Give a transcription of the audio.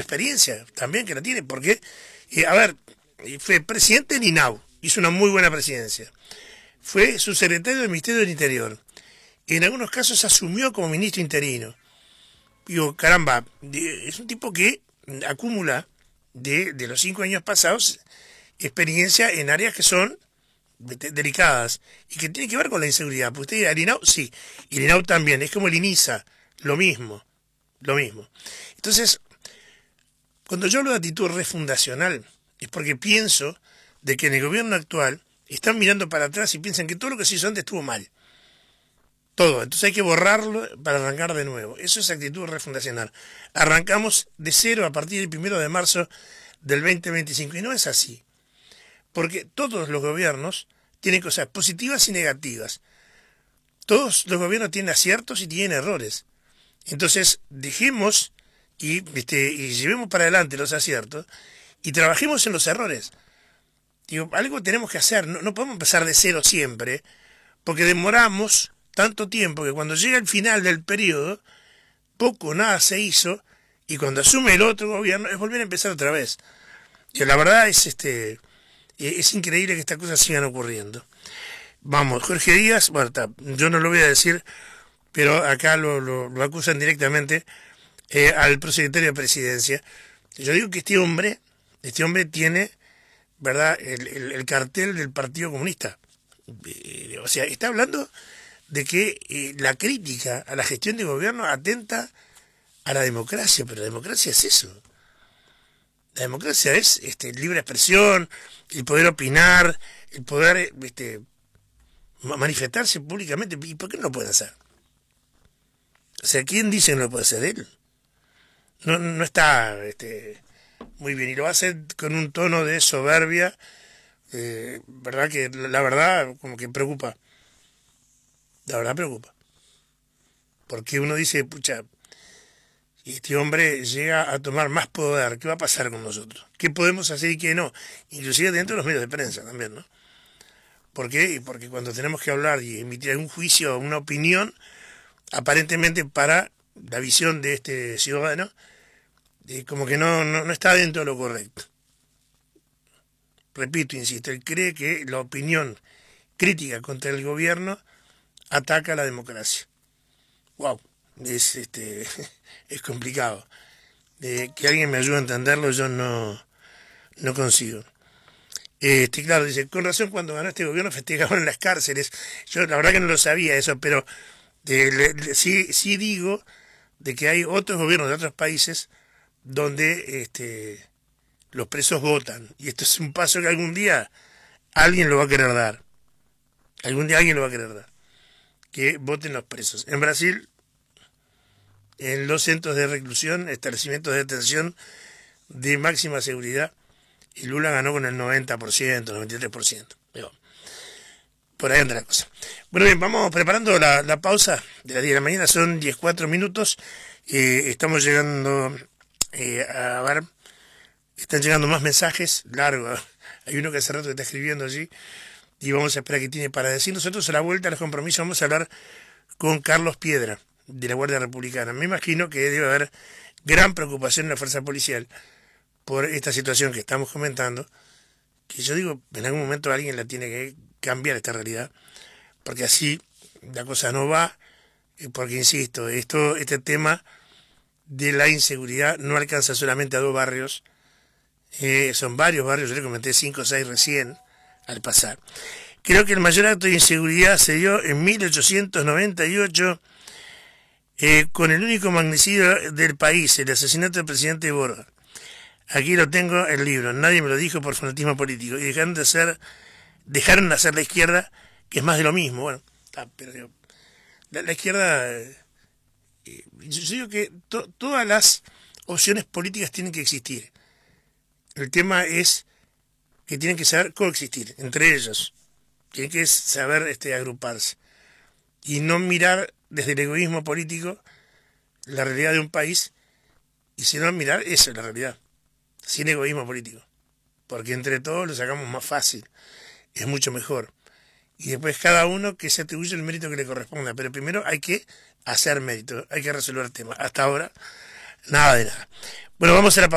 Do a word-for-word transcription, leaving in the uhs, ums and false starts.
experiencia también que la tiene, porque, eh, a ver, fue presidente del I N A U, hizo una muy buena presidencia, fue subsecretario del Ministerio del Interior, en algunos casos asumió como ministro interino. Digo, caramba, es un tipo que acumula de, de los cinco años pasados experiencia en áreas que son delicadas y que tienen que ver con la inseguridad. Porque usted dirá, el I N A U, sí, y el I N A U también, es como el INISA, lo mismo, lo mismo. Entonces, cuando yo hablo de actitud refundacional, es porque pienso de que en el gobierno actual están mirando para atrás y piensan que todo lo que se hizo antes estuvo mal. Todo, entonces hay que borrarlo para arrancar de nuevo. Eso es actitud refundacional. Arrancamos de cero a partir del primero de marzo del veinte veinticinco, y no es así. Porque todos los gobiernos tienen cosas positivas y negativas. Todos los gobiernos tienen aciertos y tienen errores. Entonces, dejemos y, este, y llevemos para adelante los aciertos y trabajemos en los errores. Digo, algo tenemos que hacer, no, no podemos empezar de cero siempre, porque demoramos tanto tiempo que cuando llega el final del periodo, poco o nada se hizo, y cuando asume el otro gobierno es volver a empezar otra vez. Y la verdad es este es increíble que estas cosas sigan ocurriendo. Vamos, Jorge Díaz, bueno, está, yo no lo voy a decir, pero acá lo, lo, lo acusan directamente eh, al prosecretario de Presidencia. Yo digo que este hombre, este hombre tiene, ¿verdad?, el, el, el cartel del Partido Comunista. Eh, o sea, está hablando de que eh, la crítica a la gestión de gobierno atenta a la democracia, pero la democracia es eso. La democracia es este, libre expresión, el poder opinar, el poder este, manifestarse públicamente. ¿Y por qué no lo puede hacer? O sea, ¿quién dice que no lo puede hacer él? No, no está este, muy bien, y lo hace con un tono de soberbia, eh, verdad que la verdad como que preocupa. La verdad preocupa. Porque uno dice, pucha, este hombre llega a tomar más poder, ¿qué va a pasar con nosotros? ¿Qué podemos hacer y qué no? Inclusive dentro de los medios de prensa también, ¿no? ¿Por qué? Porque cuando tenemos que hablar y emitir un juicio, una opinión, aparentemente para la visión de este ciudadano, eh, como que no, no, no está dentro de lo correcto. Repito, insisto, él cree que la opinión crítica contra el gobierno ataca a la democracia. Wow, es este es complicado. Eh, que alguien me ayude a entenderlo, yo no, no consigo. Este, claro, dice, con razón cuando ganó este gobierno festejaban en las cárceles. Yo la verdad que no lo sabía eso, pero eh, le, le, sí, sí digo de que hay otros gobiernos de otros países donde este, los presos votan. Y esto es un paso que algún día alguien lo va a querer dar. Algún día alguien lo va a querer dar. Que voten los presos. En Brasil, en los centros de reclusión, establecimientos de detención de máxima seguridad, y Lula ganó con el noventa por ciento, noventa y tres por ciento. Digo, por ahí anda la cosa. Bueno, bien, vamos preparando la, la pausa de las diez de la mañana, son diez cuatro minutos, eh, estamos llegando eh, a ver, están llegando más mensajes largos, hay uno que hace rato que está escribiendo allí, y vamos a esperar qué tiene para decir. Nosotros a la vuelta a los compromisos vamos a hablar con Carlos Piedra, de la Guardia Republicana. Me imagino que debe haber gran preocupación en la fuerza policial por esta situación que estamos comentando, que yo digo, en algún momento alguien la tiene que cambiar esta realidad, porque así la cosa no va, porque insisto, esto, este tema de la inseguridad no alcanza solamente a dos barrios, eh, son varios barrios, yo le comenté cinco o seis recién al pasar. Creo que el mayor acto de inseguridad se dio en mil ochocientos noventa y ocho eh, con el único magnicidio del país, el asesinato del presidente Borda. Aquí lo tengo, el libro, nadie me lo dijo por fanatismo político, y dejaron de ser, dejaron de hacer la izquierda, que es más de lo mismo. Bueno, ah, pero la, la izquierda, eh, yo digo que to, todas las opciones políticas tienen que existir. El tema es que tienen que saber coexistir entre ellos, tienen que saber este, agruparse y no mirar desde el egoísmo político la realidad de un país, y sino mirar eso, la realidad, sin egoísmo político, porque entre todos lo sacamos más fácil, es mucho mejor, y después cada uno que se atribuye el mérito que le corresponda, pero primero hay que hacer mérito, hay que resolver temas. Hasta ahora nada de nada. Bueno, vamos a la